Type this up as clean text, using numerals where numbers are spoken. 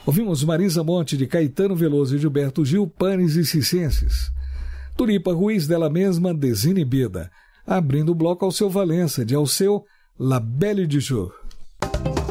Ouvimos Marisa Monte, de Caetano Veloso e Gilberto Gil, Panes e Circenses. Tulipa Ruiz, dela mesma, Desinibida. Abrindo o bloco, Alceu Valença, de Alceu, La Belle du Jour.